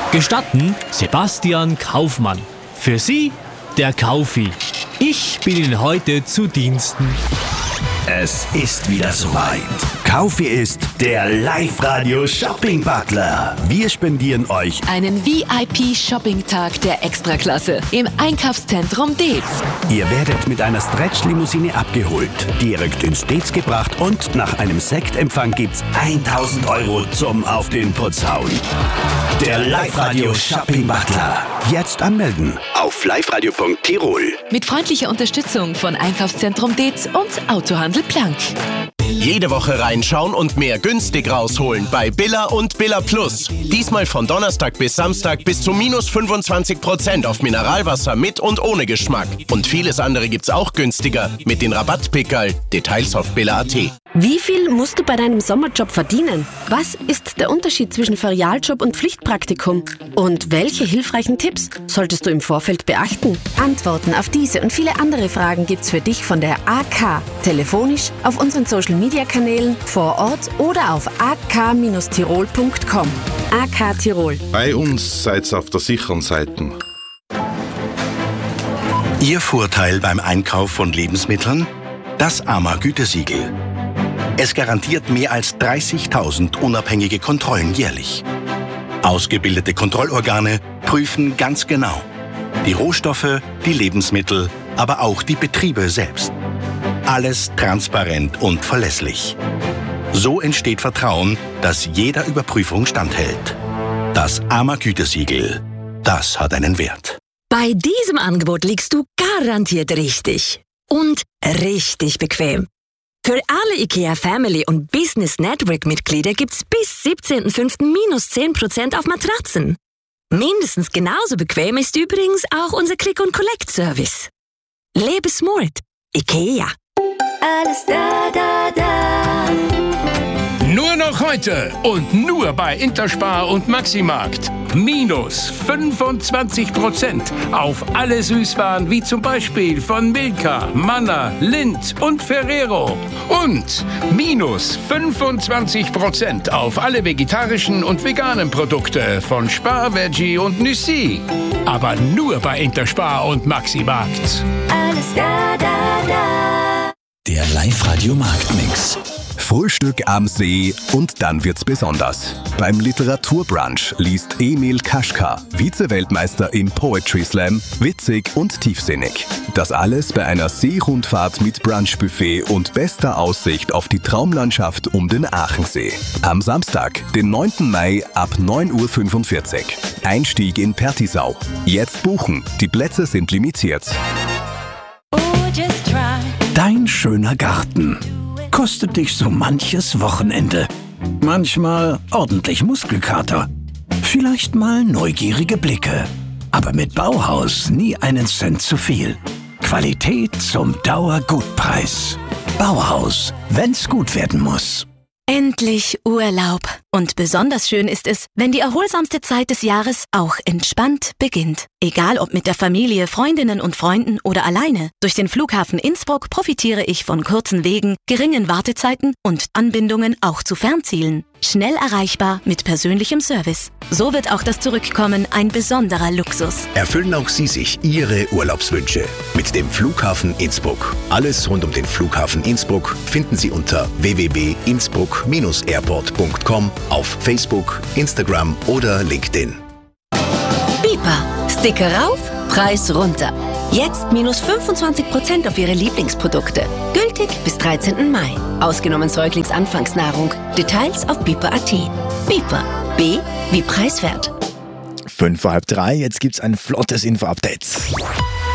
Gestatten Sebastian Kaufmann. Für Sie der Kaufi. Ich bin Ihnen heute zu Diensten. Es ist wieder soweit. Kaufi ist der Live-Radio-Shopping-Butler. Wir spendieren euch einen VIP-Shopping-Tag der Extraklasse im Einkaufszentrum Deetz. Ihr werdet mit einer Stretch-Limousine abgeholt, direkt ins Deetz gebracht und nach einem Sektempfang gibt's 1.000 € zum Auf den Putz hauen. Der Live-Radio-Shopping-Butler. Jetzt anmelden auf liveradio.tirol. Mit freundlicher Unterstützung von Einkaufszentrum Deetz und Autohandel Planck. Jede Woche reinschauen und mehr günstig rausholen bei Billa und Billa Plus. Diesmal von Donnerstag bis Samstag bis zu minus 25% auf Mineralwasser mit und ohne Geschmack. Und vieles andere gibt's auch günstiger mit den Rabattpickerl. Details auf billa.at. Wie viel musst du bei deinem Sommerjob verdienen? Was ist der Unterschied zwischen Ferialjob und Pflichtpraktikum? Und welche hilfreichen Tipps solltest du im Vorfeld beachten? Antworten auf diese und viele andere Fragen gibt's für dich von der AK. Telefonisch, auf unseren Social-Media-Kanälen, vor Ort oder auf ak-tirol.com. AK Tirol. Bei uns seid's auf der sicheren Seite. Ihr Vorteil beim Einkauf von Lebensmitteln? Das AMA-Gütesiegel. Es garantiert mehr als 30.000 unabhängige Kontrollen jährlich. Ausgebildete Kontrollorgane prüfen ganz genau die Rohstoffe, die Lebensmittel, aber auch die Betriebe selbst. Alles transparent und verlässlich. So entsteht Vertrauen, das jeder Überprüfung standhält. Das AMA-Gütesiegel, das hat einen Wert. Bei diesem Angebot liegst du garantiert richtig. Und richtig bequem. Für alle IKEA Family und Business Network Mitglieder gibt's bis 17.05. minus 10% auf Matratzen. Mindestens genauso bequem ist übrigens auch unser Click-and-Collect-Service. Lebe smart. IKEA. Alles da, da, da. Nur noch heute und nur bei Interspar und Maximarkt. Minus 25% auf alle Süßwaren wie zum Beispiel von Milka, Manna, Lindt und Ferrero. Und minus 25% auf alle vegetarischen und veganen Produkte von Spar, Veggie und Nüssi. Aber nur bei Interspar und Maximarkt. Alles da, da, da. Der Live-Radio-Marktmix. Frühstück am See und dann wird's besonders. Beim Literaturbrunch liest Emil Kaschka, Vize-Weltmeister im Poetry Slam, witzig und tiefsinnig. Das alles bei einer Seerundfahrt mit Brunchbuffet und bester Aussicht auf die Traumlandschaft um den Aachensee. Am Samstag, den 9. Mai ab 9.45 Uhr. Einstieg in Pertisau. Jetzt buchen, die Plätze sind limitiert. Dein schöner Garten kostet dich so manches Wochenende. Manchmal ordentlich Muskelkater. Vielleicht mal neugierige Blicke. Aber mit Bauhaus nie einen Cent zu viel. Qualität zum Dauergutpreis. Bauhaus, wenn's gut werden muss. Endlich Urlaub. Und besonders schön ist es, wenn die erholsamste Zeit des Jahres auch entspannt beginnt. Egal ob mit der Familie, Freundinnen und Freunden oder alleine. Durch den Flughafen Innsbruck profitiere ich von kurzen Wegen, geringen Wartezeiten und Anbindungen auch zu Fernzielen. Schnell erreichbar mit persönlichem Service. So wird auch das Zurückkommen ein besonderer Luxus. Erfüllen auch Sie sich Ihre Urlaubswünsche mit dem Flughafen Innsbruck. Alles rund um den Flughafen Innsbruck finden Sie unter www.innsbruck-airport.com auf Facebook, Instagram oder LinkedIn. Bipa. Sticker rauf, Preis runter. Jetzt minus 25% auf Ihre Lieblingsprodukte. Gültig bis 13. Mai. Ausgenommen Säuglingsanfangsnahrung. Details auf bipa.at. Bipa. B wie preiswert. 2:05, jetzt gibt's ein flottes Info-Update.